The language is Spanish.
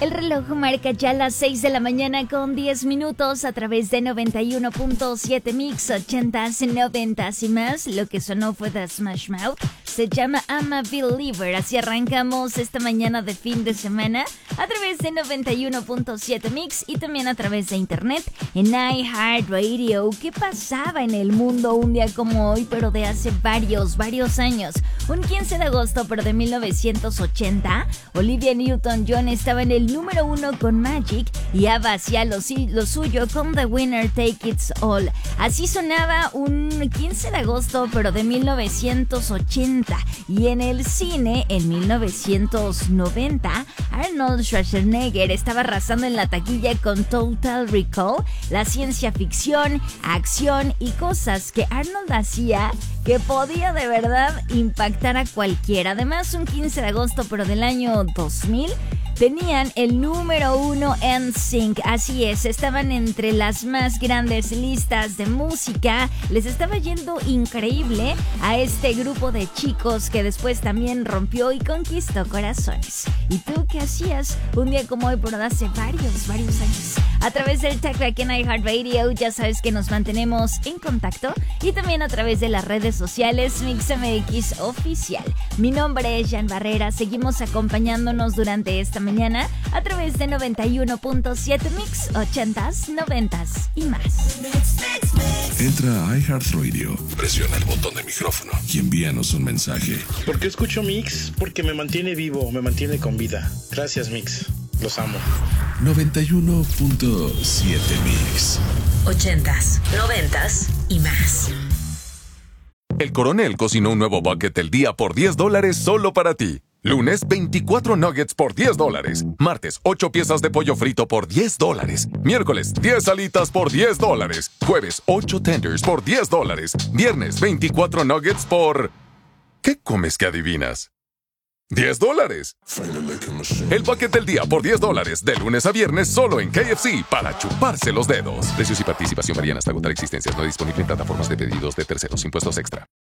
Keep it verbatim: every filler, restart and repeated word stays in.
El reloj marca ya las seis de la mañana con diez minutos a través de noventa y uno punto siete Mix, ochentas, noventas y más. Lo que sonó fue The Smash Mouth. Se llama I'm a Believer. Así arrancamos esta mañana de fin de semana a través de noventa y uno punto siete Mix y también a través de internet en iHeartRadio. ¿Qué pasaba en el mundo un día como hoy, pero de hace varios, varios años? Un quince de agosto, pero de mil novecientos ochenta, Olivia Newton-John estaba en el número uno con Magic y ABBA hacía lo, lo suyo con The Winner Take It All. Así sonaba un quince de agosto, pero de mil novecientos ochenta. Y en el cine, en mil novecientos noventa, Arnold Schwarzenegger estaba arrasando en la taquilla con Total Recall, la ciencia ficción, acción y cosas que Arnold hacía que podía de verdad impactar a cualquiera. Además, un quince de agosto, pero del año dos mil, tenían el número uno en Sync. Así es, estaban entre las más grandes listas de música. Les estaba yendo increíble a este grupo de chicos que después también rompió y conquistó corazones. ¿Y tú qué hacías un día como hoy, pero de hace varios, varios años? A través del TalkBack en iHeartRadio, ya sabes que nos mantenemos en contacto y también a través de las redes sociales MixMX Oficial. Mi nombre es Jan Barrera, seguimos acompañándonos durante esta mañana a través de noventa y uno punto siete Mix, ochentas, noventas y más. Entra a iHeartRadio, presiona el botón de micrófono y envíanos un mensaje. ¿Por qué escucho Mix? Porque me mantiene vivo, me mantiene con vida. Gracias, Mix. Los amo. noventa y uno punto siete Mix. Ochentas, noventas y más. El Coronel cocinó un nuevo bucket del día por diez dólares solo para ti. Lunes, veinticuatro nuggets por diez dólares. Martes, ocho piezas de pollo frito por diez dólares. Miércoles, diez alitas por diez dólares. Jueves, ocho tenders por diez dólares. Viernes, veinticuatro nuggets por... ¿Qué comes que adivinas? ¡diez dólares! El bucket del día por diez dólares, de lunes a viernes solo en K F C para chuparse los dedos. Precios y participación varían hasta agotar existencias. No disponible en plataformas de pedidos de terceros. Impuestos extra.